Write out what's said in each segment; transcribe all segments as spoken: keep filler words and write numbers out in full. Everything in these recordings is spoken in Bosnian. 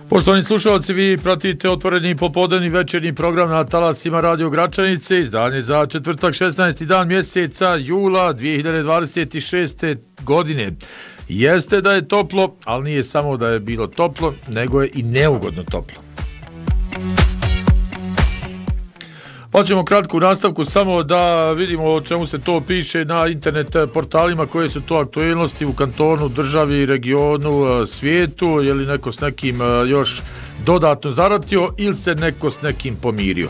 Poštovani slušalci, vi pratite otvoreni popodnevni večernji program na talasima Radio Gračanice, izdanje za četvrtak šesnaesti dan mjeseca jula dvije hiljade dvadeset šeste. godine. Jeste da je toplo, ali nije samo da je bilo toplo, nego je i neugodno toplo. Pa ćemo kratku nastavku samo da vidimo o čemu se to piše na internet portalima, koje su to aktuelnosti u kantonu, državi, regionu, svijetu, je li neko s nekim još dodatno zaratio ili se neko s nekim pomirio.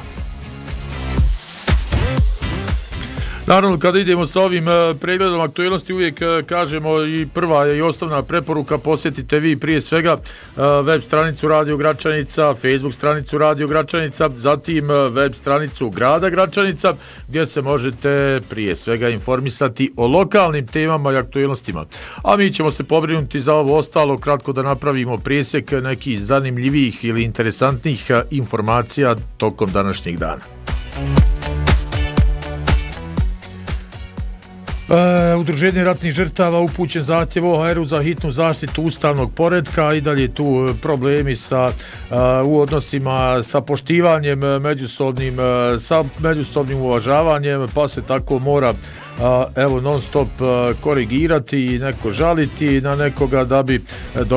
Naravno, kada idemo sa ovim pregledom aktuelnosti, uvijek kažemo i prva je i osnovna preporuka, posjetite vi prije svega web stranicu Radio Gračanica, Facebook stranicu Radio Gračanica, zatim web stranicu Grada Gračanica, gdje se možete prije svega informisati o lokalnim temama i aktuelnostima. A mi ćemo se pobrinuti za ovo ostalo, kratko da napravimo presjek nekih zanimljivih ili interesantnih informacija tokom današnjeg dana. E, Udruženje ratnih žrtava upućen zahtjev O H R-u za hitnu zaštitu ustavnog poretka i dalje tu problemi sa a, u odnosima sa poštivanjem međusobnim sa međusobnim uvažavanjem, pa se tako mora a, evo non stop a, korigirati i neko žaliti na nekoga da bi do